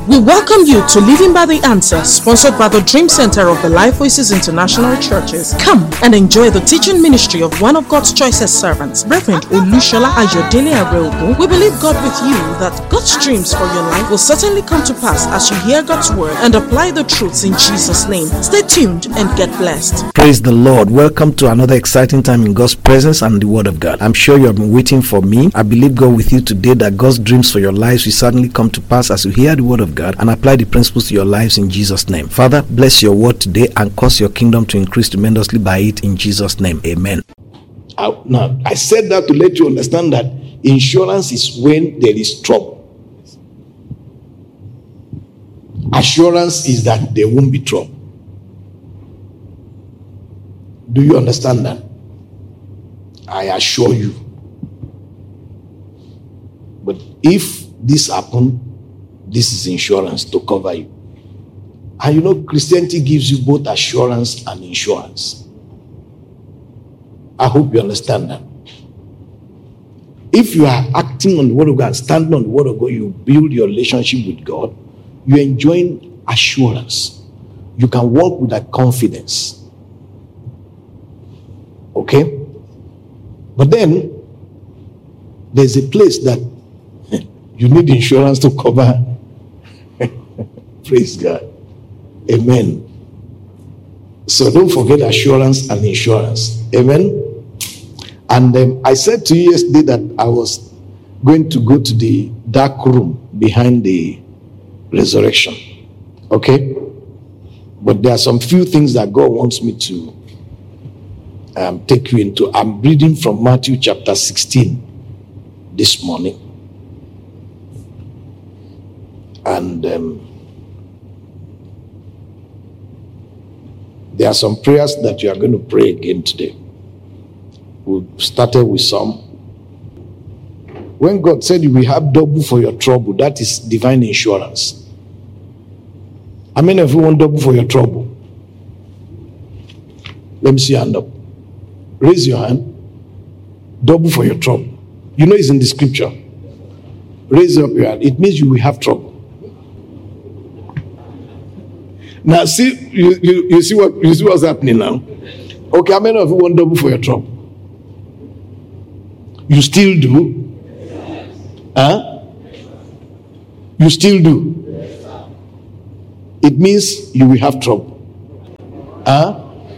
We welcome you to Living by the Answer, sponsored by the Dream Center of the Life Voices International Churches. Come and enjoy the teaching ministry of one of God's choicest servants, Reverend Olushola Ayodele Areogun. We believe God with you that God's dreams for your life will certainly come to pass as you hear God's word and apply the truths in Jesus' name. Stay tuned and get blessed. Praise the Lord. Welcome to another exciting time in God's presence and the Word of God. I'm sure you have been waiting for me. I believe God with you today that God's dreams for your lives will certainly come to pass as you hear the Word of God and apply the principles to your lives in Jesus' name. Father, bless your word today and cause your kingdom to increase tremendously by it in Jesus' name. Amen. Now, I said that to let you understand that insurance is when there is trouble. Assurance is that there won't be trouble. Do you understand that? I assure you. But if this happens, this is insurance to cover you. And you know, Christianity gives you both assurance and insurance. I hope you understand that. If you are acting on the Word of God, standing on the Word of God, you build your relationship with God, you enjoy assurance. You can walk with that confidence. Okay? But then, there's a place that you need insurance to cover. Praise God. Amen. So don't forget assurance and insurance. Amen. And I said to you yesterday that I was going to go to the dark room behind the resurrection. Okay? But there are some few things that God wants me to take you into. I'm reading from Matthew chapter 16 this morning. And there are some prayers that you are going to pray again today. We started with some. When God said you will have double for your trouble, that is divine insurance. How many of you want double for your trouble? Let me see your hand up. Raise your hand. Double for your trouble. You know it's in the scripture. Raise up your hand. It means you will have trouble. Now see, you see what's happening now. Okay, how many of you want double for your trouble? You still do? Huh? You still do? It means you will have trouble. Huh?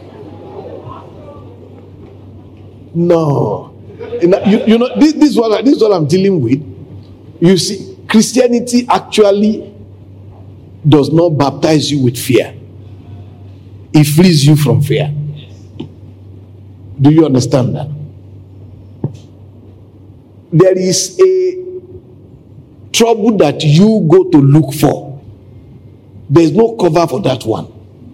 No. You know, this is what I'm dealing with. You see, Christianity actually does not baptize you with fear. It frees you from fear. Do you understand that? There is a trouble that you go to look for. There's no cover for that one.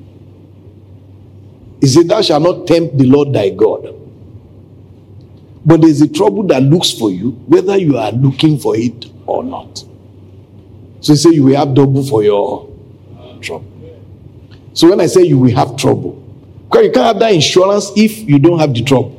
He said, thou shalt not tempt the Lord thy God. But there's a trouble that looks for you, whether you are looking for it or not. So he said you will have double for your trouble. So when I say you will have trouble, because you can't have that insurance if you don't have the trouble.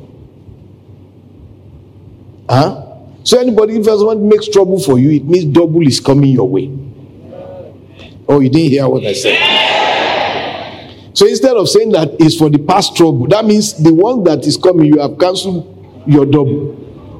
Huh? So anybody, if someone makes trouble for you, it means double is coming your way. Oh, you didn't hear what I said. So instead of saying that it's for the past trouble, that means the one that is coming, you have cancelled your double.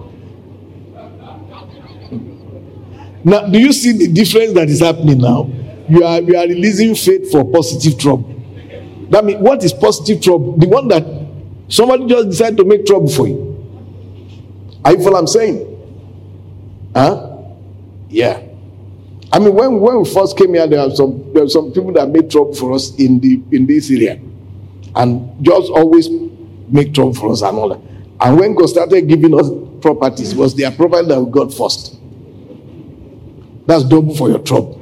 Now, do you see the difference that is happening now? You are releasing faith for positive trouble. That means, what is positive trouble? The one that somebody just decided to make trouble for you. Are you what I'm saying? Huh? Yeah. I mean, when we first came here, there were some people that made trouble for us in this area, and just always make trouble for us and all that. And when God started giving us properties, it was their property that we got first. That's double for your trouble.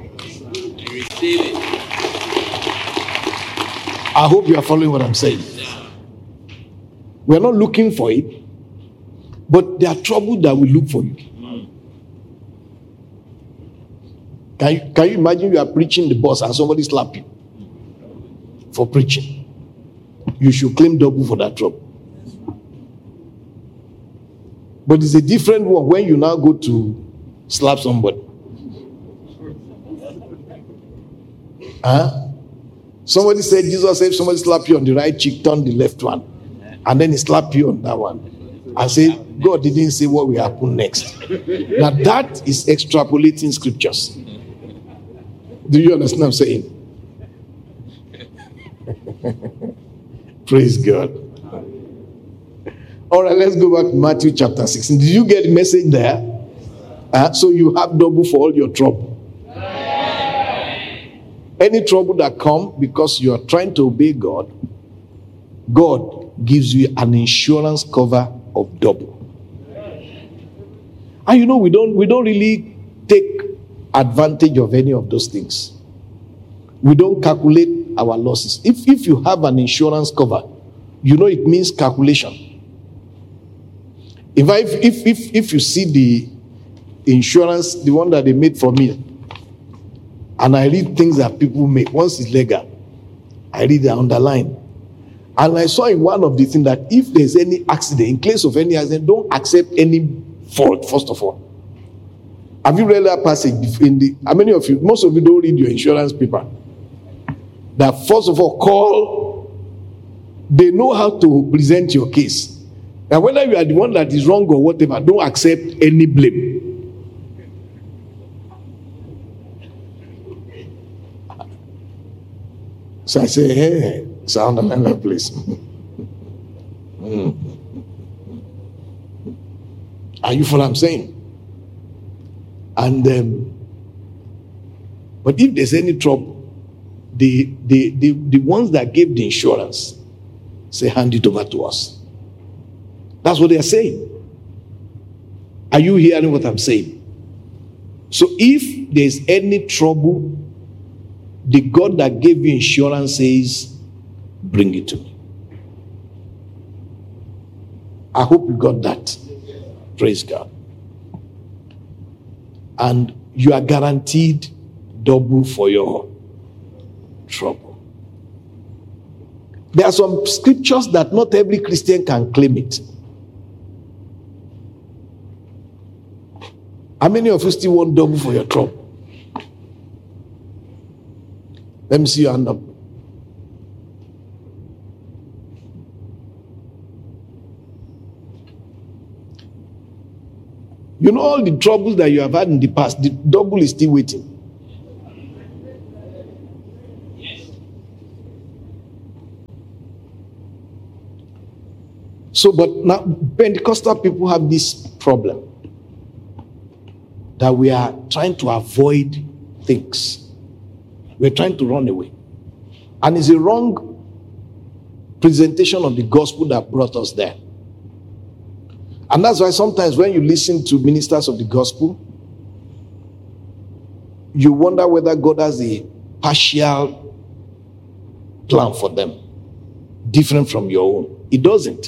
I hope you are following what I'm saying. We're not looking for it, but there are trouble that will look for you. Can you imagine you are preaching the bus and somebody slap you for preaching? You should claim double for that trouble. But it's a different one when you now go to slap somebody. Huh? Somebody said, Jesus said, if somebody slap you on the right cheek, turn the left one. And then he slap you on that one. I said, God didn't say what will happen next. Now that is extrapolating scriptures. Do you understand what I'm saying? Praise God. All right, let's go back to Matthew chapter 16. Did you get the message there? So you have double for all your trouble. Any trouble that comes because you are trying to obey God, God gives you an insurance cover of double. And you know, we don't really take advantage of any of those things. We don't calculate our losses. If you have an insurance cover, you know it means calculation. If you see the insurance, the one that they made for me, and I read things that people make, once it's legal, I read the underline. And I saw in one of the things that if there's any accident, in case of any accident, don't accept any fault, first of all. Have you read that passage in the, how many of you, most of you don't read your insurance paper. That first of all, call, they know how to present your case. Now, whether you are the one that is wrong or whatever, don't accept any blame. So I say, hey, sound another place. Are you following what I'm saying? And but if there's any trouble, the ones that gave the insurance say, hand it over to us. That's what they are saying. Are you hearing what I'm saying? So if there's any trouble, the God that gave you insurance says, bring it to me. I hope you got that. Praise God. And you are guaranteed double for your trouble. There are some scriptures that not every Christian can claim it. How many of you still want double for your trouble? Let me see your hand up. You know all the troubles that you have had in the past, the double is still waiting. So, but now Pentecostal people have this problem that we are trying to avoid things. We're trying to run away. And it's a wrong presentation of the gospel that brought us there. And that's why sometimes when you listen to ministers of the gospel, you wonder whether God has a partial plan for them, different from your own. It doesn't.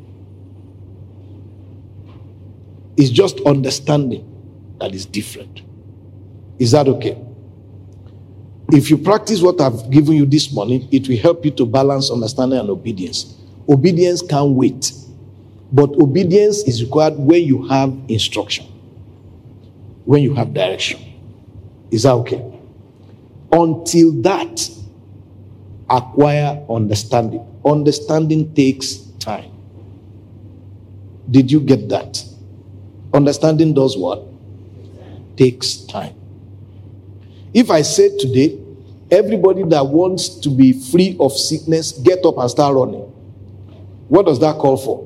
It's just understanding that is different. Is that okay? If you practice what I've given you this morning, it will help you to balance understanding and obedience. Obedience can't wait. But obedience is required when you have instruction, when you have direction. Is that okay? Until that, acquire understanding. Understanding takes time. Did you get that? Understanding does what? Takes time. If I say today, everybody that wants to be free of sickness, get up and start running. What does that call for?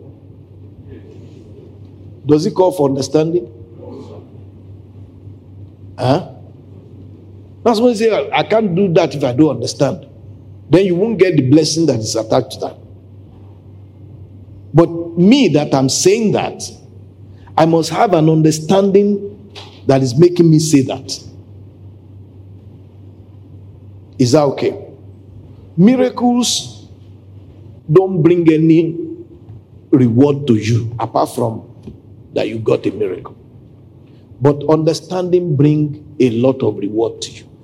Does it call for understanding? Huh? That's when you say, I can't do that if I don't understand. Then you won't get the blessing that is attached to that. But me that I'm saying that, I must have an understanding that is making me say that. Is that okay? Miracles don't bring any reward to you apart from that you got a miracle. But understanding brings a lot of reward to you.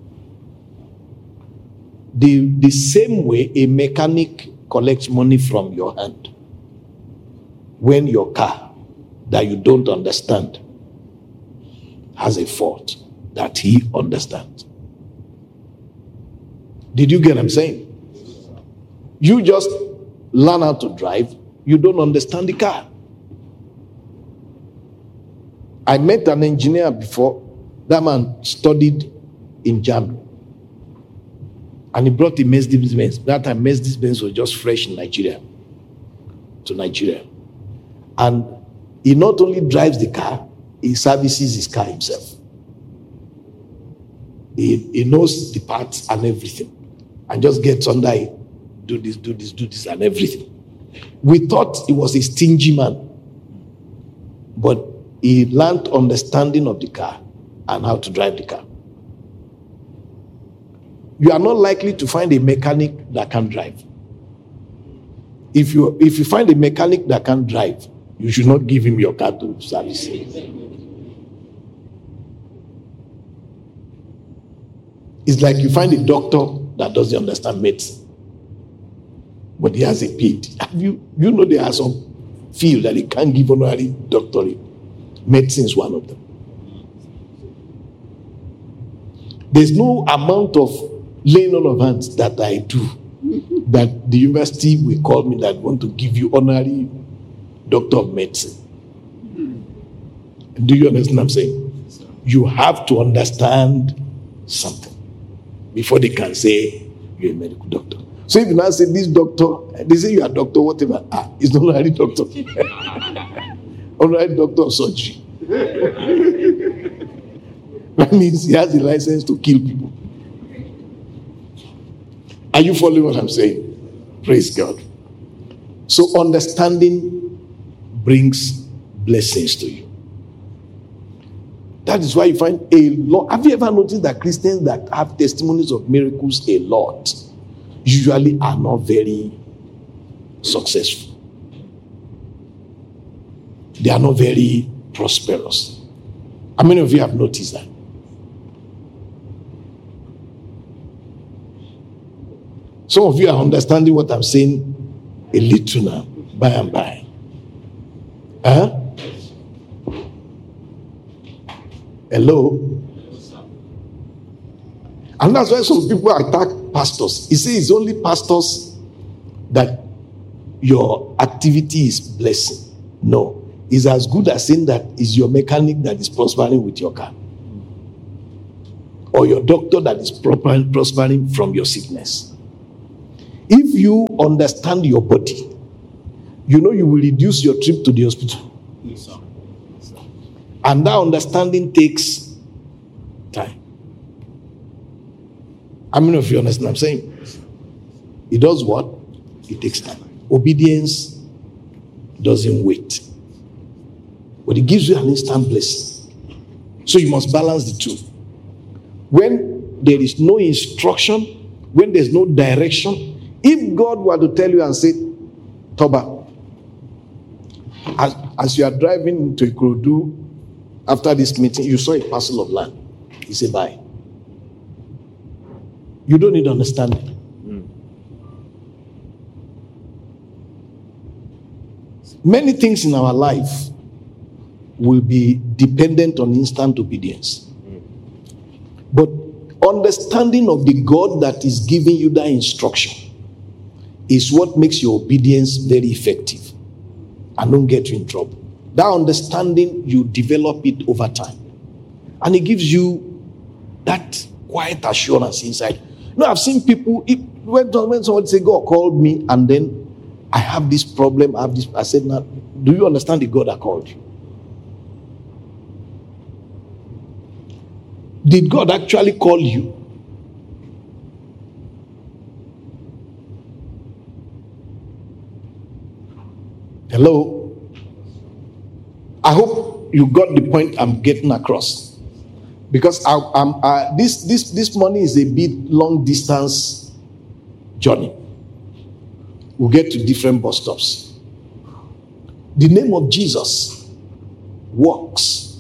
The same way a mechanic collects money from your hand when your car that you don't understand has a fault. that he understands. Did you get what I'm saying? You just learn how to drive, you don't understand the car. I met an engineer before. That man studied in Germany. And he brought a Mercedes-Benz. That time, Mercedes-Benz was just fresh in Nigeria. To Nigeria. And he not only drives the car, he services his car himself. He knows the parts and everything. And just gets under it. Do this, and everything. We thought he was a stingy man. But he learned understanding of the car and how to drive the car. You are not likely to find a mechanic that can drive. If you find a mechanic that can drive, you should not give him your car to service. It's like you find a doctor that doesn't understand medicine, but he has a PhD. You know there are some field that he can't give honorary doctorate. Medicine is one of them. There's no amount of laying on of hands that I do that the university will call me that want to give you honorary doctor of medicine. Do you understand what I'm saying? You have to understand something before they can say you're a medical doctor. So if you now say this doctor, they say you are doctor, whatever. It's not honorary doctor. Honorary doctor of surgery. That means he has a license to kill people. Are you following what I'm saying? Praise God. So understanding brings blessings to you. That is why you find a lot. Have you ever noticed that Christians that have testimonies of miracles a lot usually are not very successful? They are not very prosperous. How many of you have noticed that? Some of you are understanding what I'm saying a little now, by and by. Huh? Hello? And that's why some people attack pastors. You see, it's only pastors that your activity is blessing. No. It's as good as saying that it's your mechanic that is prospering with your car. Or your doctor that is prospering from your sickness. If you understand your body, you know you will reduce your trip to the hospital. Yes, sir. Yes, sir. And that understanding takes time. How many of you understand what I'm saying? It does what? It takes time. Obedience doesn't wait. But it gives you an instant blessing. So you must balance the two. When there is no instruction, when there's no direction, if God were to tell you and say, Toba, as you are driving into Ikorodu after this meeting, you saw a parcel of land. He said, buy. You don't need understanding. Many things in our life will be dependent on instant obedience. But understanding of the God that is giving you that instruction is what makes your obedience very effective and don't get you in trouble. That understanding, you develop it over time. And it gives you that quiet assurance inside. No, I've seen people, when someone say, God called me and then I have this problem, I said, now, do you understand the God that called you? Did God actually call you? Hello? I hope you got the point I'm getting across. Because this morning is a bit long distance journey. We'll get to different bus stops. The name of Jesus works.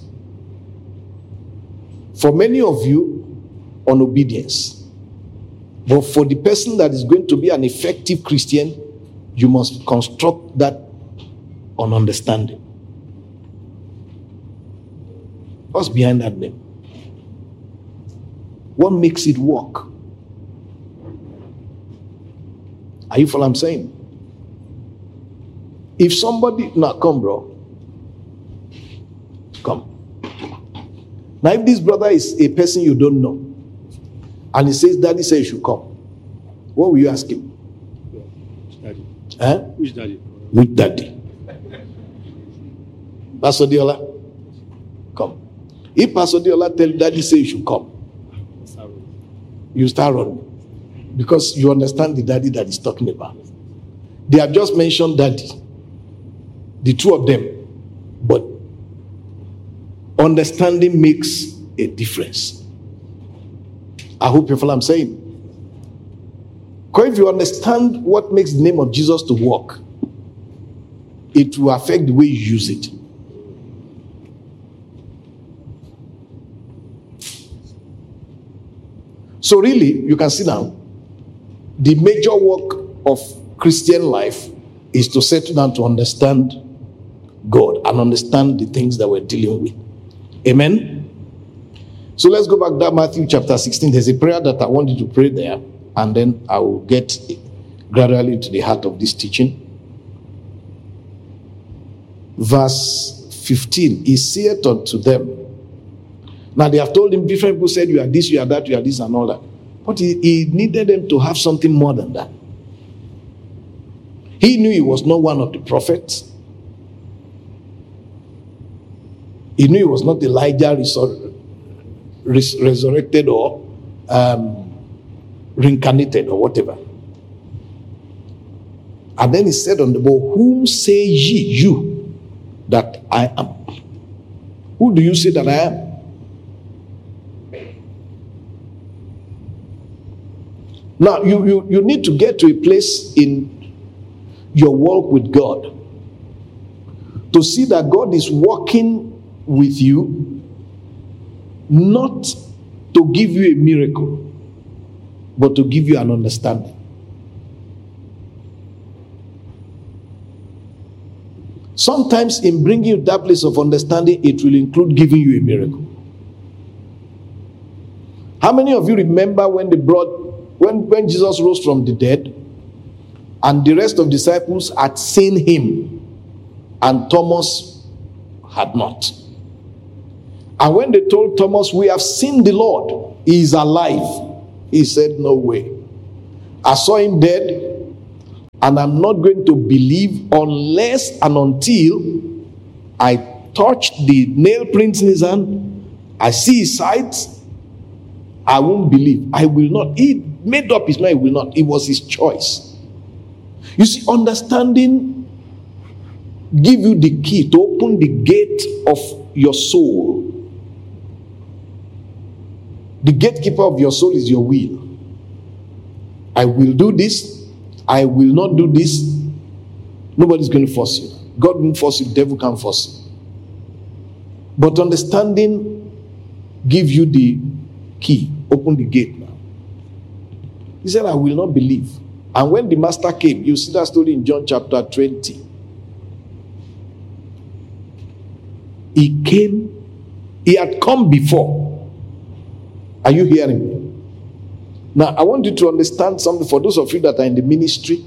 For many of you, on obedience. But for the person that is going to be an effective Christian, you must construct that on understanding. What's behind that name? What makes it work? Are you following what I'm saying? If somebody, now come, bro. Come. Now, if this brother is a person you don't know, and he says, Daddy says you should come, what will you ask him? Which daddy? Huh? Which daddy? Which daddy? Pastor Diola, come. If Pastor Diola tell Daddy say you should come, you start running. Because you understand the daddy that he's talking about. They have just mentioned daddy. The two of them. But understanding makes a difference. I hope you follow what I'm saying. Because if you understand what makes the name of Jesus to work, it will affect the way you use it. So really, you can see now, the major work of Christian life is to settle down to understand God and understand the things that we're dealing with. Amen? So let's go back to Matthew chapter 16. There's a prayer that I want you to pray there, and then I will get gradually to the heart of this teaching. Verse 15, he saith unto them. Now they have told him, different people said, you are this, you are that, you are this, and all that. But he needed them to have something more than that. He knew he was not one of the prophets. He knew he was not Elijah resurrected or reincarnated or whatever. And then he said on the board, whom say ye you that I am? Who do you say that I am? Now, you need to get to a place in your walk with God to see that God is working with you, not to give you a miracle, but to give you an understanding. Sometimes in bringing you that place of understanding, it will include giving you a miracle. How many of you remember when they brought when Jesus rose from the dead and the rest of the disciples had seen him and Thomas had not? And when they told Thomas, we have seen the Lord, he is alive, he said, no way. I saw him dead, and I'm not going to believe unless and until I touch the nail prints in his hand, I see his sides, I won't believe. I will not. He made up his mind, he will not. It was his choice. You see, understanding give you the key to open the gate of your soul. The gatekeeper of your soul is your will. I will do this. I will not do this. Nobody's going to force you. God won't force you. The devil can't force you. But understanding gives you the key. Open the gate now. He said, I will not believe. And when the master came, you see that story in John chapter 20. He came. He had come before. Are you hearing me? Now, I want you to understand something for those of you that are in the ministry.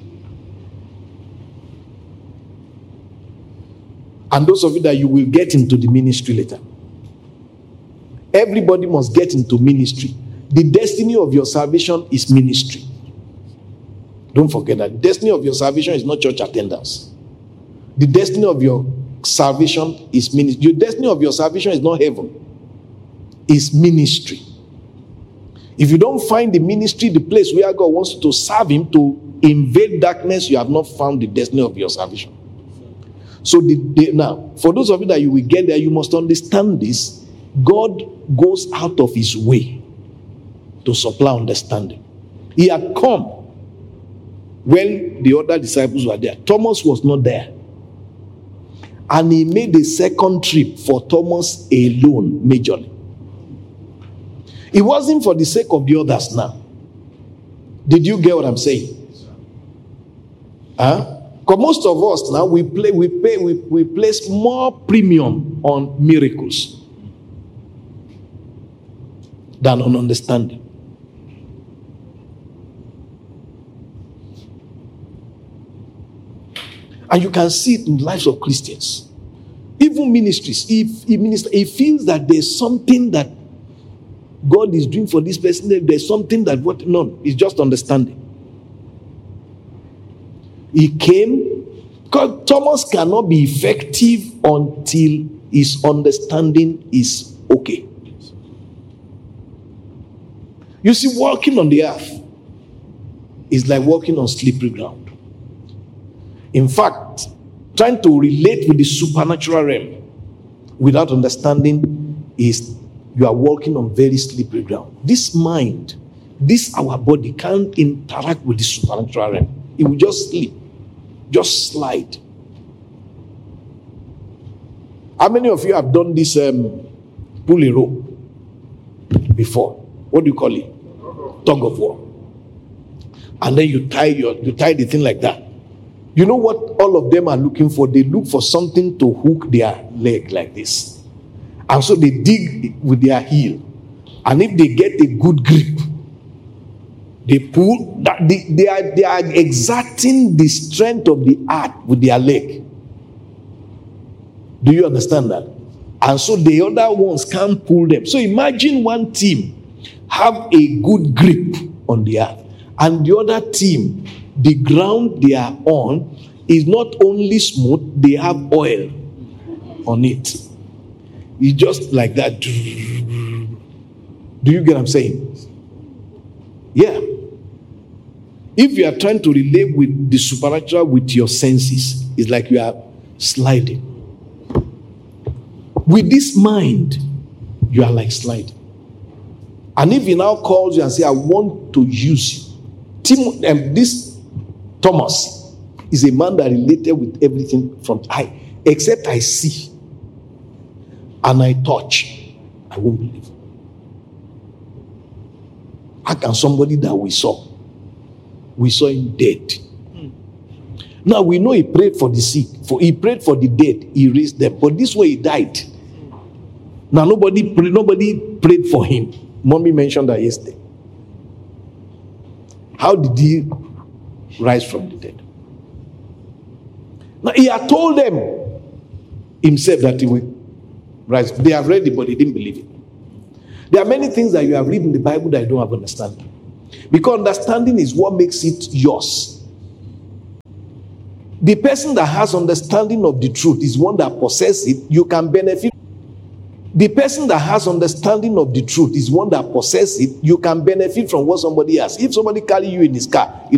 And those of you that you will get into the ministry later. Everybody must get into ministry. The destiny of your salvation is ministry. Don't forget that. The destiny of your salvation is not church attendance. The destiny of your salvation is ministry. The destiny of your salvation is not heaven. It's ministry. If you don't find the ministry, the place where God wants you to serve him, to invade darkness, you have not found the destiny of your salvation. So now, for those of you that you will get there, you must understand this. God goes out of his way to supply understanding. He had come when the other disciples were there. Thomas was not there. And he made a second trip for Thomas alone, majorly. It wasn't for the sake of the others now. Did you get what I'm saying? Because most of us now, we place more premium on miracles. than on understanding. And you can see it in the lives of Christians. Even ministries, if he feels that there's something that God is doing for this person, there's something that no, it's just understanding. He came, because Thomas cannot be effective until his understanding is okay. You see, walking on the earth is like walking on slippery ground. In fact, trying to relate with the supernatural realm without understanding is you are walking on very slippery ground. This mind, our body can't interact with the supernatural realm. It will just slip, just slide. How many of you have done this pull a rope before? What do you call it? Tug of war. And then you tie the thing like that. You know what all of them are looking for? They look for something to hook their leg like this. And so they dig with their heel. And if they get a good grip, they pull. They are exerting the strength of the earth with their leg. Do you understand that? And so the other ones can't pull them. So imagine one team have a good grip on the earth, and the other team, the ground they are on is not only smooth, they have oil on it. It's just like that. Do you get what I'm saying? Yeah. If you are trying to relate with the supernatural with your senses, it's like you are sliding. With this mind, you are like sliding. And if he now calls you and say, I want to use you. This Thomas is a man that related with everything from except I see and I touch, I won't believe. How can somebody that we saw him dead? Now we know he prayed for the sick, he prayed for the dead, he raised them, but this way he died. Now nobody prayed for him. Mommy mentioned that yesterday. How did he rise from the dead? Now he had told them himself that he will rise. They have read it, but they didn't believe it. There are many things that you have read in the Bible that you don't have understanding. Because understanding is what makes it yours. The person that has understanding of the truth is one that possesses it. You can benefit. The person that has understanding of the truth is one that possesses it. You can benefit from what somebody has. If somebody carry you in his car,